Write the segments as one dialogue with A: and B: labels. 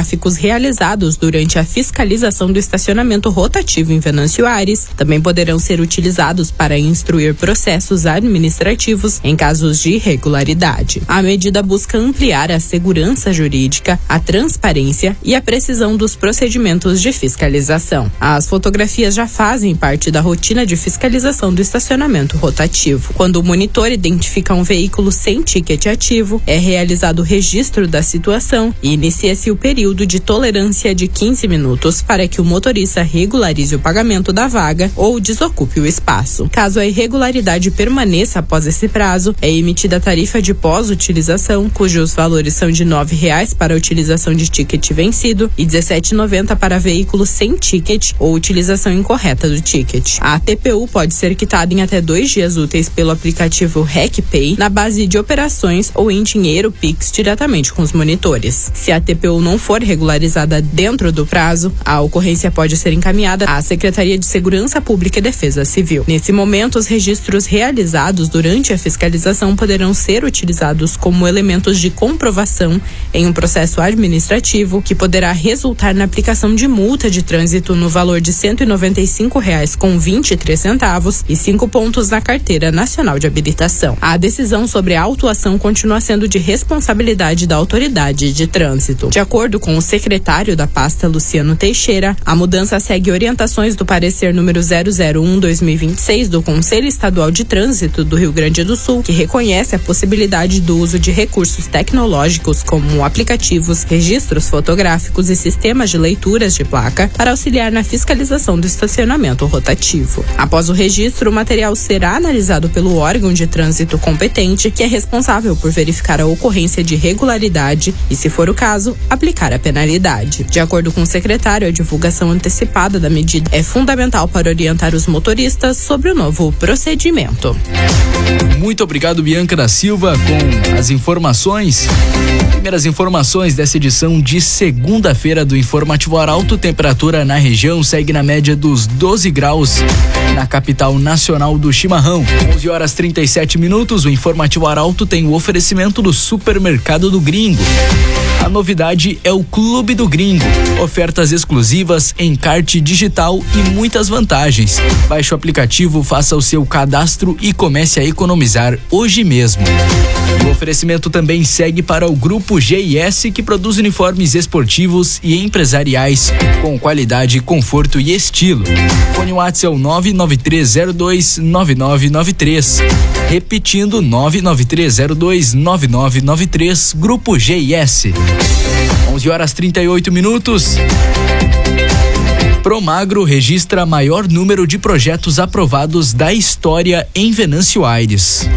A: fotográficos realizados durante a fiscalização do estacionamento rotativo em Venâncio Aires também poderão ser utilizados para instruir processos administrativos em casos de irregularidade. A medida busca ampliar a segurança jurídica, a transparência e a precisão dos procedimentos de fiscalização. As fotografias já fazem parte da rotina de fiscalização do estacionamento rotativo. Quando o monitor identifica um veículo sem ticket ativo, é realizado o registro da situação e inicia-se o período de tolerância de 15 minutos para que o motorista regularize o pagamento da vaga ou desocupe o espaço. Caso a irregularidade permaneça após esse prazo, é emitida a tarifa de pós-utilização, cujos valores são de R$ 9,00 para a utilização de ticket vencido e R$ 17,90 para veículo sem ticket ou utilização incorreta do ticket. A TPU pode ser quitada em até 2 dias úteis pelo aplicativo RecPay, na base de operações ou em dinheiro Pix diretamente com os monitores. Se a TPU não for regularizada dentro do prazo, a ocorrência pode ser encaminhada à Secretaria de Segurança Pública e Defesa Civil. Nesse momento, os registros realizados durante a fiscalização poderão ser utilizados como elementos de comprovação em um processo administrativo que poderá resultar na aplicação de multa de trânsito no valor de R$ 195,23 e 5 pontos na Carteira Nacional de Habilitação. A decisão sobre a autuação continua sendo de responsabilidade da autoridade de trânsito. De acordo com o secretário da pasta, Luciano Teixeira, a mudança segue orientações do parecer número 001/2026 do Conselho Estadual de Trânsito do Rio Grande do Sul, que reconhece a possibilidade do uso de recursos tecnológicos como aplicativos, registros fotográficos e sistemas de leituras de placa para auxiliar na fiscalização do estacionamento rotativo. Após o registro, o material será analisado pelo órgão de trânsito competente, que é responsável por verificar a ocorrência de irregularidade e, se for o caso, aplicar a penalidade. De acordo com o secretário, a divulgação antecipada da medida é fundamental para orientar os motoristas sobre o novo procedimento.
B: Muito obrigado, Bianca da Silva, com as informações. Primeiras informações dessa edição de segunda-feira do Informativo Arauto. Temperatura na região segue na média dos 12 graus na capital nacional do chimarrão. 11h37. O Informativo Arauto tem o oferecimento do Supermercado do Gringo. A novidade é o Clube do Gringo. Ofertas exclusivas, encarte digital e muitas vantagens. Baixe o aplicativo, faça o seu cadastro e comece a economizar hoje mesmo. O oferecimento também segue para o Grupo GIS, que produz uniformes esportivos e empresariais com qualidade, conforto e estilo. Fone WhatsApp é o 993029993. Repetindo, 993029993, Grupo GIS. 11h38. Promagro registra maior número de projetos aprovados da história em Venâncio Aires.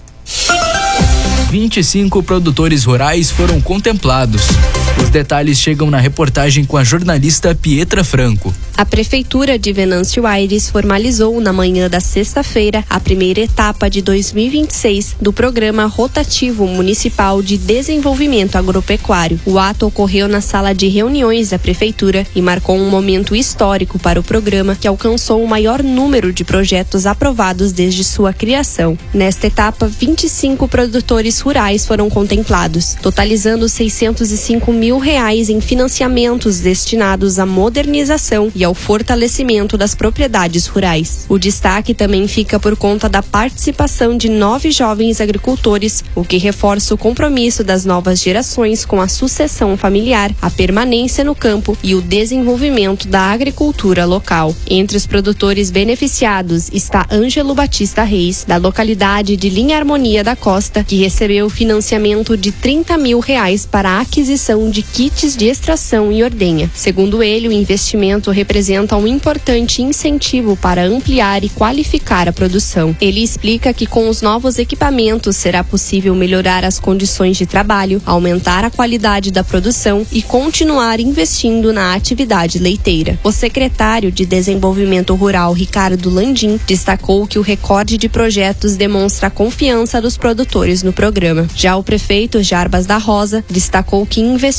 B: 25 produtores rurais foram contemplados. Os detalhes chegam na reportagem com a jornalista Pietra Franco.
C: A Prefeitura de Venâncio Aires formalizou na manhã da sexta-feira a primeira etapa de 2026 do Programa Rotativo Municipal de Desenvolvimento Agropecuário. O ato ocorreu na sala de reuniões da Prefeitura e marcou um momento histórico para o programa, que alcançou o maior número de projetos aprovados desde sua criação. Nesta etapa, 25 produtores rurais foram contemplados, totalizando R$605 mil em financiamentos destinados à modernização e ao fortalecimento das propriedades rurais. O destaque também fica por conta da participação de 9 jovens agricultores, o que reforça o compromisso das novas gerações com a sucessão familiar, a permanência no campo e o desenvolvimento da agricultura local. Entre os produtores beneficiados está Ângelo Batista Reis, da localidade de Linha Harmonia da Costa, que recebeu financiamento de R$30 mil para a aquisição de kits de extração e ordenha. Segundo ele, o investimento representa um importante incentivo para ampliar e qualificar a produção. Ele explica que com os novos equipamentos será possível melhorar as condições de trabalho, aumentar a qualidade da produção e continuar investindo na atividade leiteira. O secretário de Desenvolvimento Rural, Ricardo Landim, destacou que o recorde de projetos demonstra a confiança dos produtores no programa. Já o prefeito Jarbas da Rosa destacou que investir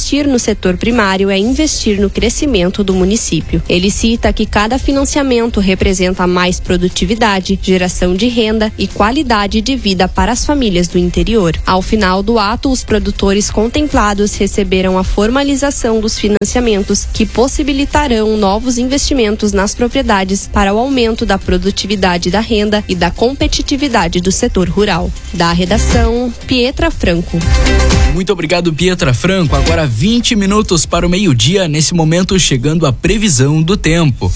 C: investir no setor primário é investir no crescimento do município. Ele cita que cada financiamento representa mais produtividade, geração de renda e qualidade de vida para as famílias do interior. Ao final do ato, os produtores contemplados receberam a formalização dos financiamentos que possibilitarão novos investimentos nas propriedades para o aumento da produtividade da renda e da competitividade do setor rural. Da redação, Pietra Franco.
B: Muito obrigado, Pietra Franco. Agora 20 minutos para o meio-dia, nesse momento chegando a previsão do tempo.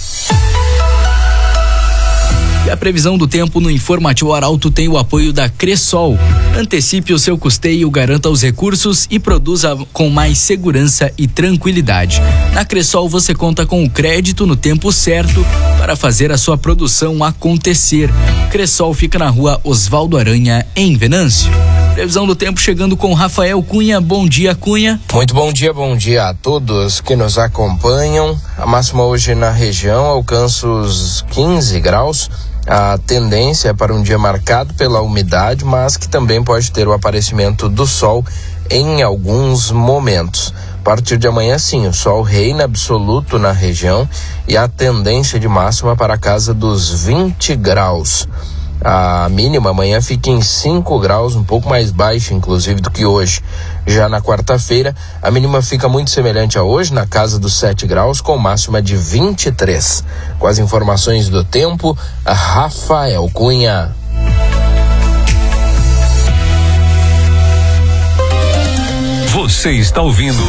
B: E a previsão do tempo no Informativo Arauto tem o apoio da Cressol. Antecipe o seu custeio, garanta os recursos e produza com mais segurança e tranquilidade. Na Cressol você conta com o crédito no tempo certo para fazer a sua produção acontecer. Cressol fica na rua Osvaldo Aranha, em Venâncio. Previsão do tempo chegando com Rafael Cunha. Bom dia, Cunha.
D: Muito bom dia a todos que nos acompanham. A máxima hoje na região alcança os 15 graus. A tendência é para um dia marcado pela umidade, mas que também pode ter o aparecimento do sol em alguns momentos. A partir de amanhã, sim, o sol reina absoluto na região e a tendência de máxima para a casa dos 20 graus. A mínima amanhã fica em 5 graus, um pouco mais baixa, inclusive, do que hoje. Já na quarta-feira, a mínima fica muito semelhante a hoje, na casa dos 7 graus, com máxima de 23. Com as informações do tempo, Rafael Cunha.
E: Você está ouvindo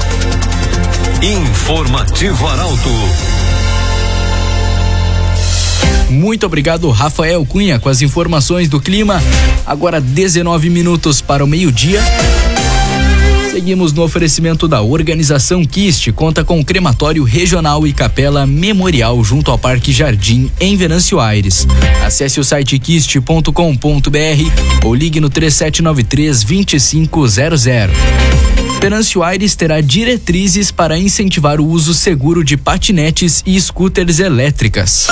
E: Informativo Arauto.
B: Muito obrigado, Rafael Cunha, com as informações do clima. Agora 19 minutos para o meio-dia. Seguimos no oferecimento da Organização Kist, conta com crematório regional e capela memorial junto ao Parque Jardim, em Venâncio Aires. Acesse o site kist.com.br ou ligue no 3793-2500. Venâncio Aires terá diretrizes para incentivar o uso seguro de patinetes e scooters elétricas.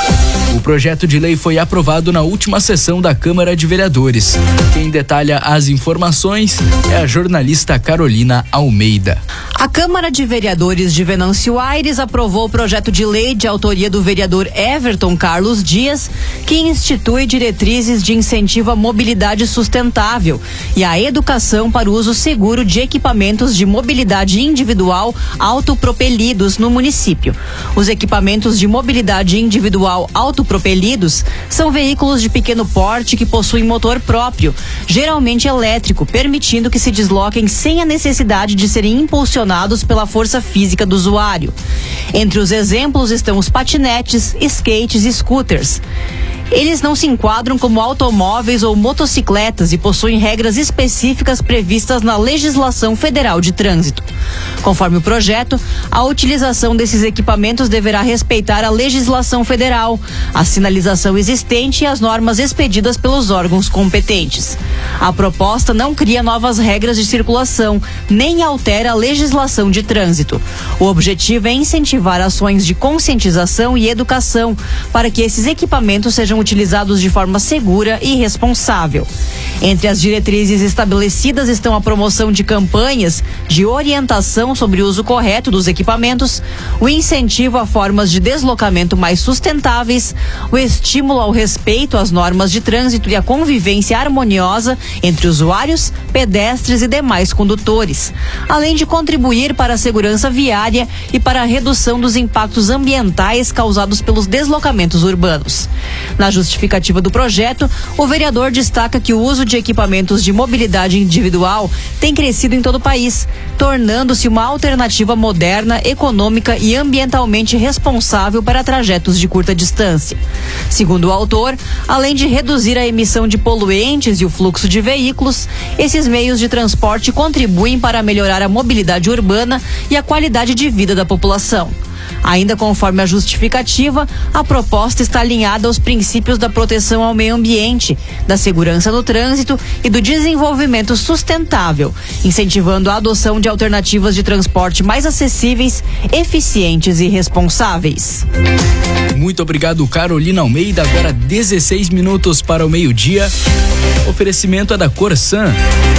B: O projeto de lei foi aprovado na última sessão da Câmara de Vereadores. Quem detalha as informações é a jornalista Carolina Almeida.
F: A Câmara de Vereadores de Venâncio Aires aprovou o projeto de lei de autoria do vereador Everton Carlos Dias, que institui diretrizes de incentivo à mobilidade sustentável e à educação para o uso seguro de equipamentos de mobilidade individual autopropelidos no município. Os equipamentos de mobilidade individual autopropelidos são veículos de pequeno porte que possuem motor próprio, geralmente elétrico, permitindo que se desloquem sem a necessidade de serem impulsionados pela força física do usuário. Entre os exemplos estão os patinetes, skates e scooters. Eles não se enquadram como automóveis ou motocicletas e possuem regras específicas previstas na legislação federal de trânsito. Conforme o projeto, a utilização desses equipamentos deverá respeitar a legislação federal, a sinalização existente e as normas expedidas pelos órgãos competentes. A proposta não cria novas regras de circulação, nem altera a legislação de trânsito. O objetivo é incentivar ações de conscientização e educação para que esses equipamentos sejam utilizados de forma segura e responsável. Entre as diretrizes estabelecidas estão a promoção de campanhas de orientação sobre o uso correto dos equipamentos, o incentivo a formas de deslocamento mais sustentáveis, o estímulo ao respeito às normas de trânsito e a convivência harmoniosa entre usuários, pedestres e demais condutores, além de contribuir para a segurança viária e para a redução dos impactos ambientais causados pelos deslocamentos urbanos. Na justificativa do projeto, o vereador destaca que o uso de equipamentos de mobilidade individual tem crescido em todo o país, tornando-se uma alternativa moderna, econômica e ambientalmente responsável para trajetos de curta distância. Segundo o autor, além de reduzir a emissão de poluentes e o fluxo de veículos, esses meios de transporte contribuem para melhorar a mobilidade urbana e a qualidade de vida da população. Ainda conforme a justificativa, a proposta está alinhada aos princípios da proteção ao meio ambiente, da segurança no trânsito e do desenvolvimento sustentável, incentivando a adoção de alternativas de transporte mais acessíveis, eficientes e responsáveis.
B: Muito obrigado, Carolina Almeida. Agora 16 minutos para o meio-dia. Oferecimento é da Corsan.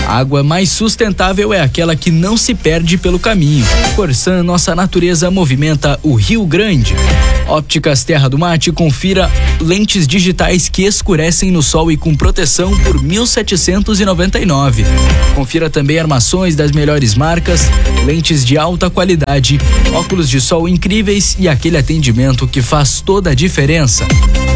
B: A água mais sustentável é aquela que não se perde pelo caminho. Corsan, nossa natureza movimenta o Rio Grande. Ópticas Terra do Mate, confira lentes digitais que escurecem no sol e com proteção por 1.799. Confira também armações das melhores marcas, lentes de alta qualidade, óculos de sol incríveis e aquele atendimento que faz toda a diferença.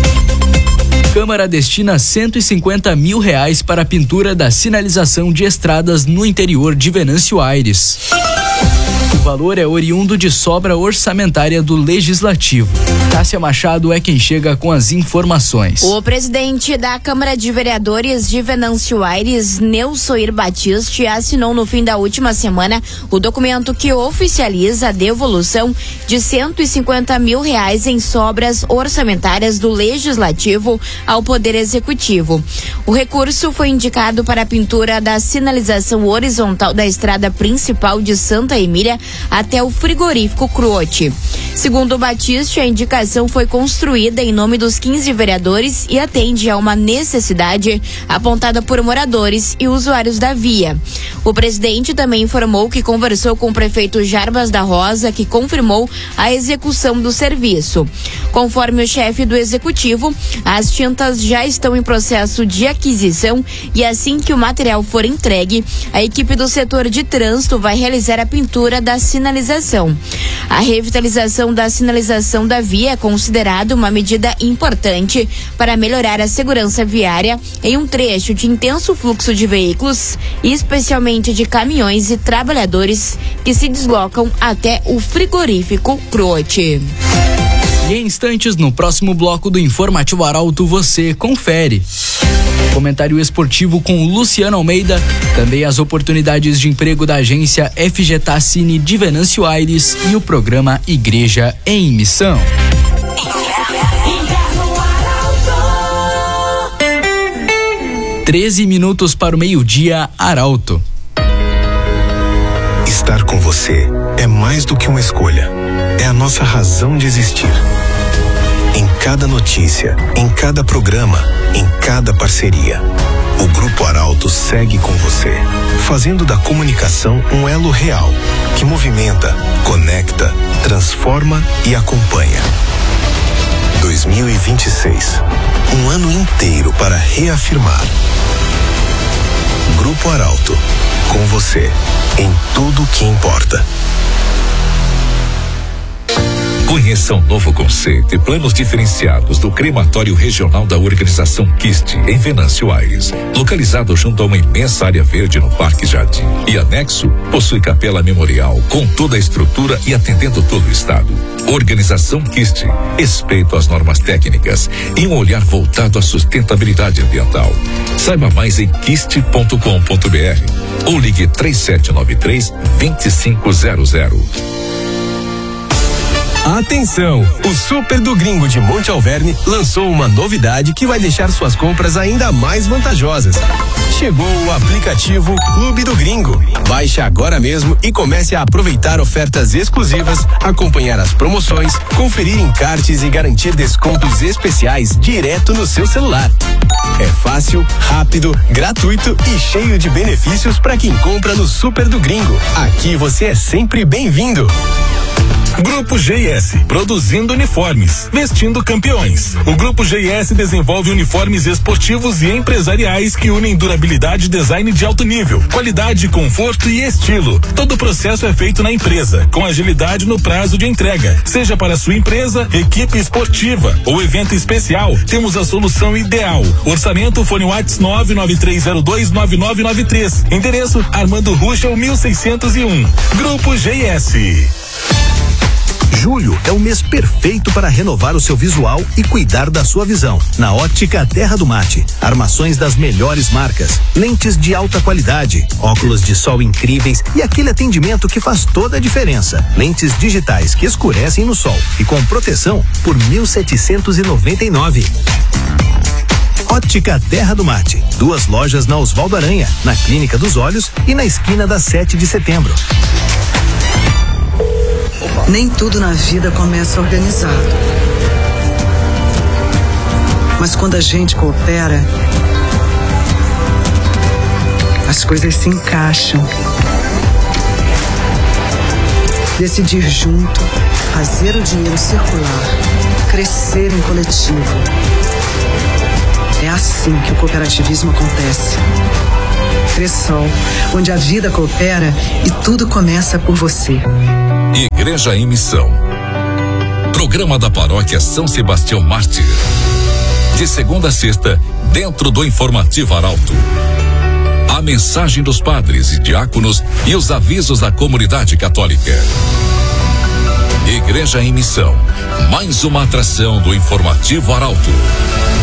B: Câmara destina R$150 mil para a pintura da sinalização de estradas no interior de Venâncio Aires. O valor é oriundo de sobra orçamentária do Legislativo. Cássia Machado é quem chega com as informações.
G: O presidente da Câmara de Vereadores de Venâncio Aires, Neusoir Batiste, assinou no fim da última semana o documento que oficializa a devolução de R$150 mil em sobras orçamentárias do Legislativo ao Poder Executivo. O recurso foi indicado para a pintura da sinalização horizontal da estrada principal de Santa Emília até o frigorífico Cruote. Segundo o Batiste, a indicação foi construída em nome dos 15 vereadores e atende a uma necessidade apontada por moradores e usuários da via. O presidente também informou que conversou com o prefeito Jarbas da Rosa, que confirmou a execução do serviço. Conforme o chefe do executivo, as tintas já estão em processo de aquisição e assim que o material for entregue, a equipe do setor de trânsito vai realizar a pintura da sinalização. A revitalização da sinalização da via é considerada uma medida importante para melhorar a segurança viária em um trecho de intenso fluxo de veículos, especialmente de caminhões e trabalhadores que se deslocam até o frigorífico Cruote.
B: E em instantes, no próximo bloco do Informativo Arauto, você confere. Comentário esportivo com Luciano Almeida, também as oportunidades de emprego da agência FG Cine de Venâncio Aires e o programa Igreja em Missão. 13 minutos para o meio-dia, Arauto.
H: Estar com você é mais do que uma escolha. É a nossa razão de existir. Em cada notícia, em cada programa, em cada parceria, o Grupo Arauto segue com você, fazendo da comunicação um elo real, que movimenta, conecta, transforma e acompanha. 2026, um ano inteiro para reafirmar. Grupo Arauto, com você, em tudo que importa.
E: Conheça o novo conceito e planos diferenciados do crematório regional da organização KIST, em Venâncio Aires. Localizado junto a uma imensa área verde no Parque Jardim. E anexo, possui capela memorial, com toda a estrutura e atendendo todo o estado. Organização KIST, respeito às normas técnicas e um olhar voltado à sustentabilidade ambiental. Saiba mais em kist.com.br ou ligue 3793-2500.
H: Atenção! O Super do Gringo de Monte Alverne lançou uma novidade que vai deixar suas compras ainda mais vantajosas. Chegou o aplicativo Clube do Gringo. Baixe agora mesmo e comece a aproveitar ofertas exclusivas, acompanhar as promoções, conferir encartes e garantir descontos especiais direto no seu celular. É fácil, rápido, gratuito e cheio de benefícios para quem compra no Super do Gringo. Aqui você é sempre bem-vindo.
I: Grupo GS, produzindo uniformes, vestindo campeões. O Grupo GS desenvolve uniformes esportivos e empresariais que unem durabilidade e design de alto nível, qualidade, conforto e estilo. Todo o processo é feito na empresa, com agilidade no prazo de entrega. Seja para sua empresa, equipe esportiva ou evento especial, temos a solução ideal. Orçamento fone WhatsApp 993029993. Endereço Armando Ruschel 1601. Grupo GS.
J: Julho é o mês perfeito para renovar o seu visual e cuidar da sua visão. Na Óptica Terra do Mate, armações das melhores marcas, lentes de alta qualidade, óculos de sol incríveis e aquele atendimento que faz toda a diferença. Lentes digitais que escurecem no sol e com proteção por 1.799. Óptica Terra do Mate, 2 lojas na Osvaldo Aranha, na Clínica dos Olhos e na esquina da 7 de setembro.
K: Nem tudo na vida começa organizado. Mas quando a gente coopera, as coisas se encaixam. Decidir junto, fazer o dinheiro circular, crescer em coletivo. É assim que o cooperativismo acontece. Cressol, onde a vida coopera e tudo começa por você.
E: Igreja em Missão. Programa da Paróquia São Sebastião Mártir. De segunda a sexta, dentro do Informativo Arauto. A mensagem dos padres e diáconos e os avisos da comunidade católica. Igreja em Missão. Mais uma atração do Informativo Arauto.